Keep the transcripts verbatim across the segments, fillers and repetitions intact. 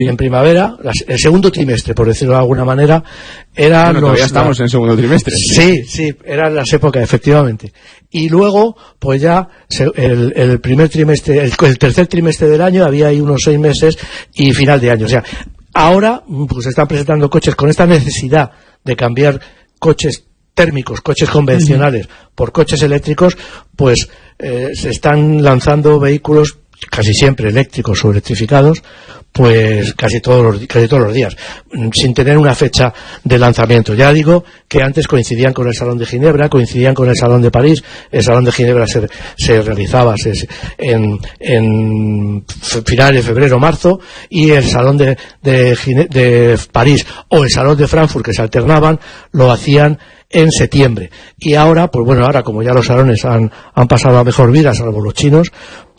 en primavera, el segundo trimestre, por decirlo de alguna manera, eran bueno, los... todavía estamos la, en segundo trimestre. Sí, sí, eran las épocas, efectivamente. Y luego, pues ya, el, el primer trimestre, el, el tercer trimestre del año, había ahí unos seis meses y final de año. O sea, ahora, pues se están presentando coches con esta necesidad de cambiar coches térmicos, coches convencionales, uh-huh. por coches eléctricos, pues eh, se están lanzando vehículos casi siempre eléctricos o electrificados, pues casi todos los, casi todos los días, sin tener una fecha de lanzamiento. Ya digo que antes coincidían con el Salón de Ginebra, coincidían con el Salón de París. El Salón de Ginebra se, se realizaba se, en, en finales de febrero, marzo, y el Salón de, de, de París o el Salón de Frankfurt, que se alternaban, lo hacían en septiembre. Y ahora, pues bueno, ahora como ya los salones han, han pasado a mejor vida, salvo los chinos,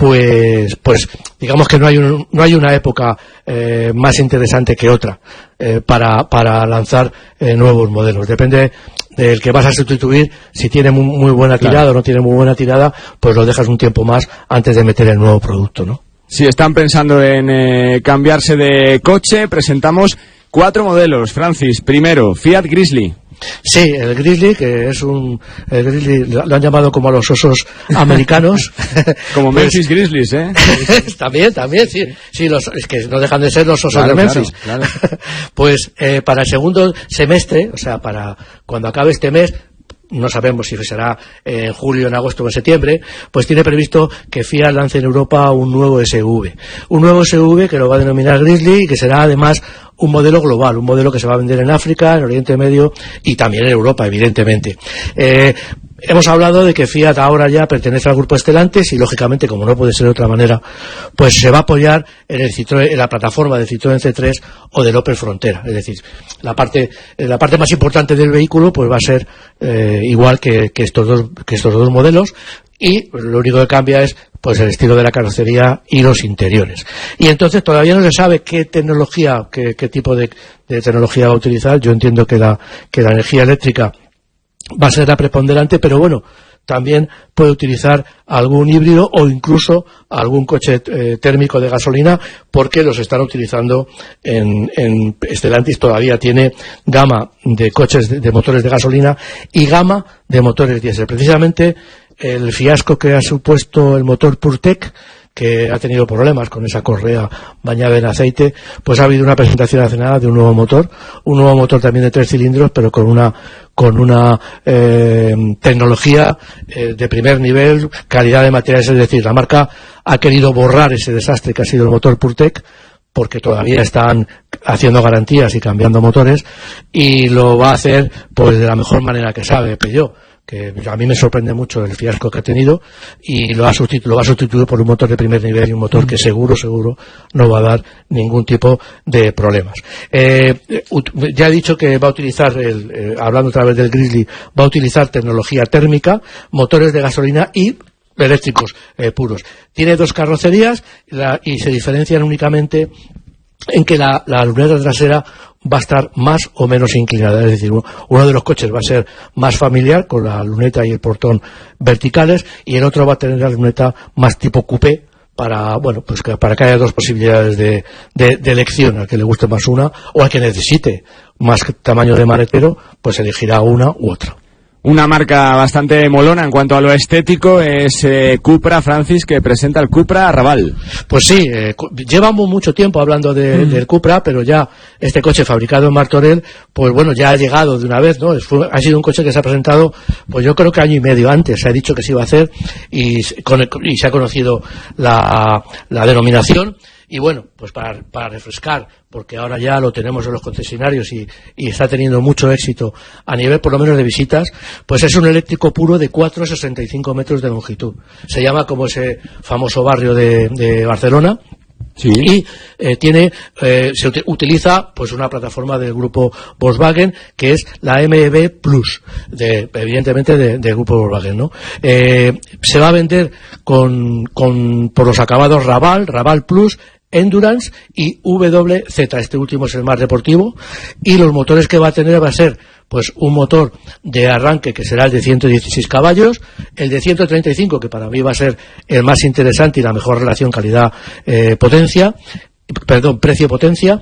pues pues digamos que no hay un, no hay una época eh, más interesante que otra eh, para para lanzar eh, nuevos modelos. Depende del que vas a sustituir. Si tiene muy, muy buena tirada, claro, o no tiene muy buena tirada, pues lo dejas un tiempo más antes de meter el nuevo producto, ¿no? Si están pensando en eh, cambiarse de coche, presentamos cuatro modelos, Francis. Primero, Fiat Grizzly. Sí, el Grizzly, que es un... El Grizzly lo han llamado como a los osos americanos. Como pues, Memphis Grizzlies, ¿eh? también, también, sí. Sí, los, es que no dejan de ser los osos claro, de Memphis. Claro, claro. Pues eh, para el segundo semestre, o sea, para cuando acabe este mes, no sabemos si será en julio, en agosto o en septiembre, pues tiene previsto que Fiat lance en Europa un nuevo S U V. Un nuevo S U V que lo va a denominar Grizzly y que será además un modelo global, un modelo que se va a vender en África, en Oriente Medio y también en Europa, evidentemente. Eh, hemos hablado de que Fiat ahora ya pertenece al grupo Stellantis y, lógicamente, como no puede ser de otra manera, pues se va a apoyar en, el Citroën, en la plataforma del Citroën C tres o del Opel Frontera. Es decir, la parte la parte más importante del vehículo pues va a ser eh, igual que, que, estos dos, que estos dos modelos, y pues, lo único que cambia es pues el estilo de la carrocería y los interiores. Y entonces todavía no se sabe qué tecnología, qué, qué tipo de, de tecnología va a utilizar. Yo entiendo que la, que la energía eléctrica va a ser la preponderante, pero bueno, también puede utilizar algún híbrido o incluso algún coche eh, térmico de gasolina, porque los están utilizando en, en Stellantis. Todavía tiene gama de coches de, de motores de gasolina y gama de motores diésel. Precisamente el fiasco que ha supuesto el motor PureTech, que ha tenido problemas con esa correa bañada en aceite, pues ha habido una presentación hace nada de un nuevo motor, un nuevo motor también de tres cilindros, pero con una con una eh, tecnología eh, de primer nivel, calidad de materiales. Es decir, la marca ha querido borrar ese desastre que ha sido el motor PureTech, porque todavía están haciendo garantías y cambiando motores, y lo va a hacer pues de la mejor manera que sabe Peugeot, que a mí me sorprende mucho el fiasco que ha tenido, y lo, ha sustitu- lo va a sustituir por un motor de primer nivel y un motor que seguro, seguro no va a dar ningún tipo de problemas. Eh, ya he dicho que va a utilizar, el, eh, hablando otra vez del Grizzly, va a utilizar tecnología térmica, motores de gasolina y eléctricos eh, puros. Tiene dos carrocerías la, y se diferencian únicamente en que la, la luneta trasera va a estar más o menos inclinada. Es decir, uno, uno de los coches va a ser más familiar, con la luneta y el portón verticales, y el otro va a tener la luneta más tipo coupé, para, bueno, pues que, para que haya dos posibilidades de, de, de elección. Al que le guste más una, o al que necesite más tamaño de maletero, pues elegirá una u otra. Una marca bastante molona en cuanto a lo estético es eh, Cupra, Francis, que presenta el Cupra Raval. Pues sí, eh, llevamos mucho tiempo hablando de, mm. del Cupra, pero ya este coche fabricado en Martorell, pues bueno, ya ha llegado de una vez, ¿no? Fue, ha sido un coche que se ha presentado, pues yo creo que año y medio antes, se ha dicho que se iba a hacer, y, con el, y se ha conocido la, la denominación. Y bueno, pues para, para refrescar, porque ahora ya lo tenemos en los concesionarios y, y está teniendo mucho éxito a nivel por lo menos de visitas, pues es un eléctrico puro de cuatro a sesenta y cinco metros de longitud. Se llama como ese famoso barrio de, de Barcelona. Sí. Y eh, tiene eh, se ut- utiliza pues una plataforma del grupo Volkswagen, que es la M E B Plus, de, evidentemente del de grupo Volkswagen, ¿no? Eh, se va a vender con, con por los acabados Raval, Raval Plus, Endurance y W Z. Este último es el más deportivo, y los motores que va a tener va a ser pues un motor de arranque que será el de ciento dieciséis caballos, el de ciento treinta y cinco, que para mí va a ser el más interesante y la mejor relación calidad-potencia, perdón, precio-potencia,